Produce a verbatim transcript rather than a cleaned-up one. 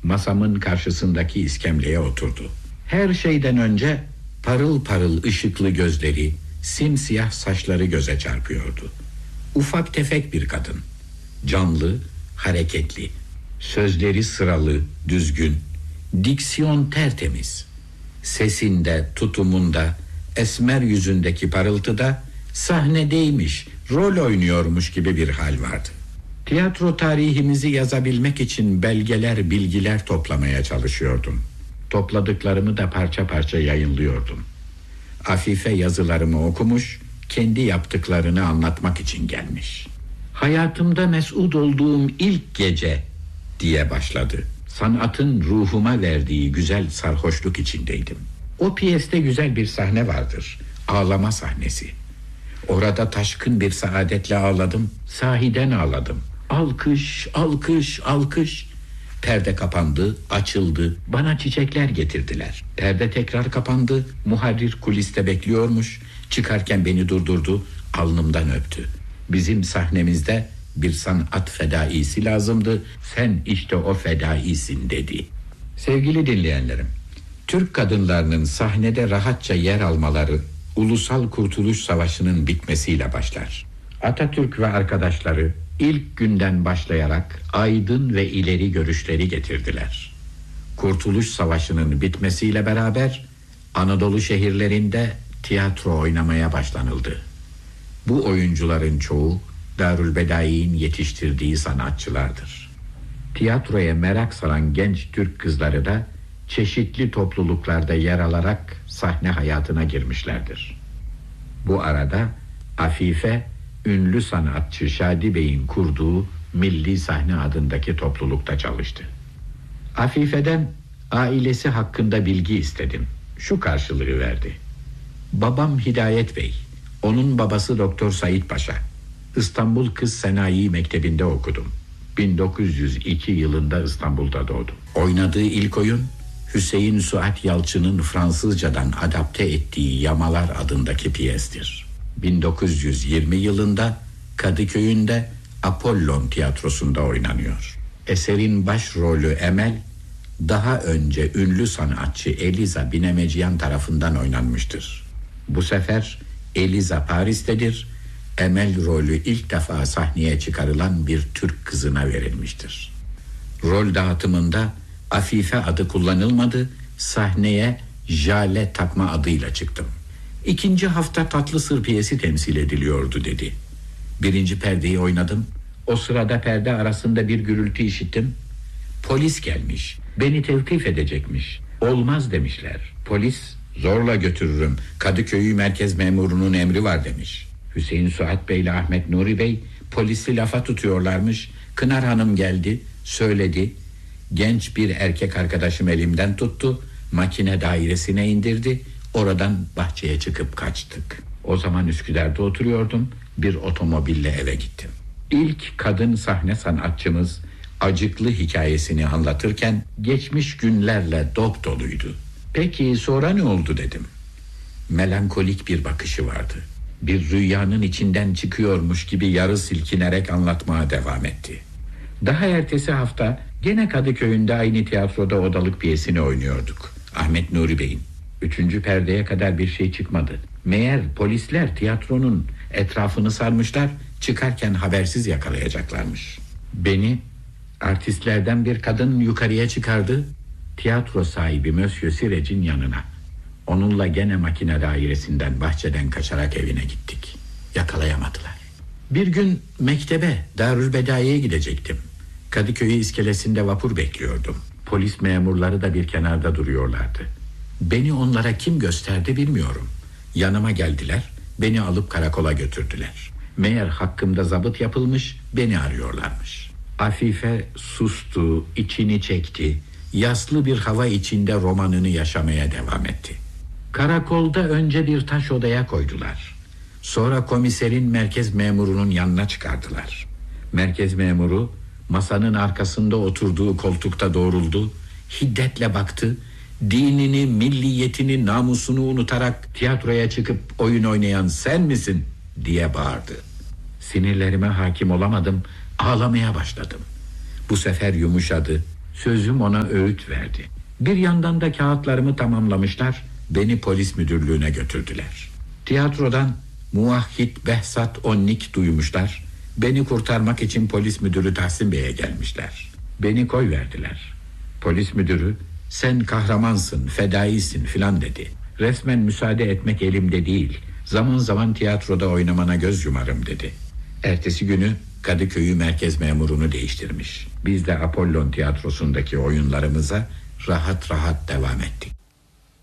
Masamın karşısındaki iskemleye oturdu. Her şeyden önce parıl parıl ışıklı gözleri, simsiyah saçları göze çarpıyordu. Ufak tefek bir kadın. Canlı, hareketli. Sözleri sıralı, düzgün. Diksiyon tertemiz. Sesinde, tutumunda, esmer yüzündeki parıltıda sahnedeymiş, rol oynuyormuş gibi bir hal vardı. Tiyatro tarihimizi yazabilmek için belgeler, bilgiler toplamaya çalışıyordum. Topladıklarımı da parça parça yayınlıyordum. Afife yazılarımı okumuş, kendi yaptıklarını anlatmak için gelmiş. Hayatımda mesut olduğum ilk gece diye başladı. Sanatın ruhuma verdiği güzel sarhoşluk içindeydim. O piyeste güzel bir sahne vardır. Ağlama sahnesi. Orada taşkın bir saadetle ağladım. Sahiden ağladım. Alkış, alkış, alkış. Perde kapandı, açıldı. Bana çiçekler getirdiler. Perde tekrar kapandı. Muharrir kuliste bekliyormuş. Çıkarken beni durdurdu. Alnımdan öptü. Bizim sahnemizde bir sanat fedaisi lazımdı. Sen işte o fedaisin dedi. Sevgili dinleyenlerim, Türk kadınlarının sahnede rahatça yer almaları Ulusal Kurtuluş Savaşı'nın bitmesiyle başlar. Atatürk ve arkadaşları ilk günden başlayarak aydın ve ileri görüşleri getirdiler. Kurtuluş Savaşı'nın bitmesiyle beraber Anadolu şehirlerinde tiyatro oynamaya başlanıldı. Bu oyuncuların çoğu Darülbedai'nin yetiştirdiği sanatçılardır. Tiyatroya merak saran genç Türk kızları da çeşitli topluluklarda yer alarak sahne hayatına girmişlerdir. Bu arada Afife, ünlü sanatçı Şadi Bey'in kurduğu Milli Sahne adındaki toplulukta çalıştı. Afife'den ailesi hakkında bilgi istedim. Şu karşılığı verdi. Babam Hidayet Bey, onun babası Doktor Said Paşa. İstanbul Kız Senayi Mektebi'nde okudum. bin dokuz yüz iki yılında İstanbul'da doğdum. Oynadığı ilk oyun Hüseyin Suat Yalçın'ın Fransızcadan adapte ettiği Yamalar adındaki piyestir. bin dokuz yüz yirmi yılında Kadıköy'ünde Apollon tiyatrosunda oynanıyor. Eserin başrolü Emel, daha önce ünlü sanatçı Eliza Binemeciyan tarafından oynanmıştır. Bu sefer Eliza Paris'tedir. Emel rolü ilk defa sahneye çıkarılan bir Türk kızına verilmiştir. Rol dağıtımında Afife adı kullanılmadı, sahneye Jale takma adıyla çıktım. İkinci hafta Tatlı Sır piyesi temsil ediliyordu dedi. Birinci perdeyi oynadım. O sırada perde arasında bir gürültü işittim. Polis gelmiş, beni tevkif edecekmiş. Olmaz demişler. Polis, zorla götürürüm, Kadıköy'ü merkez memurunun emri var demiş. Hüseyin Suat Bey ile Ahmet Nuri Bey polisi lafa tutuyorlarmış. Kınar Hanım geldi, söyledi. Genç bir erkek arkadaşım elimden tuttu, makine dairesine indirdi. Oradan bahçeye çıkıp kaçtık. O zaman Üsküdar'da oturuyordum. Bir otomobille eve gittim. İlk kadın sahne sanatçımız acıklı hikayesini anlatırken geçmiş günlerle dop doluydu. Peki sonra ne oldu dedim. Melankolik bir bakışı vardı. Bir rüyanın içinden çıkıyormuş gibi yarı silkinerek anlatmaya devam etti. Daha ertesi hafta gene Kadıköy'ünde aynı tiyatroda odalık piyesini oynuyorduk. Ahmet Nuri Bey'in. Üçüncü perdeye kadar bir şey çıkmadı. Meğer polisler tiyatronun etrafını sarmışlar, çıkarken habersiz yakalayacaklarmış. Beni artistlerden bir kadın yukarıya çıkardı. Tiyatro sahibi Monsieur Sirec'in yanına. Onunla gene makine dairesinden bahçeden kaçarak evine gittik. Yakalayamadılar. Bir gün mektebe Darülbedai'ye gidecektim. Kadıköy iskelesinde vapur bekliyordum. Polis memurları da bir kenarda duruyorlardı. Beni onlara kim gösterdi bilmiyorum. Yanıma geldiler, beni alıp karakola götürdüler. Meğer hakkımda zabıt yapılmış, beni arıyorlarmış. Afife sustu, içini çekti. Yaslı bir hava içinde romanını yaşamaya devam etti. Karakolda önce bir taş odaya koydular. Sonra komiserin merkez memurunun yanına çıkardılar. Merkez memuru masanın arkasında oturduğu koltukta doğruldu. Hiddetle baktı. Dinini, milliyetini, namusunu unutarak tiyatroya çıkıp oyun oynayan sen misin diye bağırdı. Sinirlerime hakim olamadım. Ağlamaya başladım. Bu sefer yumuşadı. Sözüm ona öğüt verdi. Bir yandan da kağıtlarımı tamamlamışlar, beni polis müdürlüğüne götürdüler. Tiyatrodan Muvahhid Behzat Onnik duymuşlar. Beni kurtarmak için polis müdürü Tahsin Bey'e gelmişler. Beni koyverdiler. Polis müdürü, sen kahramansın, fedaisin filan dedi. Resmen müsaade etmek elimde değil. Zaman zaman tiyatroda oynamana göz yumarım dedi. Ertesi günü Kadıköy'ü merkez memurunu değiştirmiş. Biz de Apollon tiyatrosundaki oyunlarımıza rahat rahat devam ettik.